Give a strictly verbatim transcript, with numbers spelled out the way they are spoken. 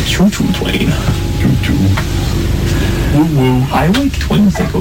choo-choo train. Choo-choo. Woo-woo. I like twins that go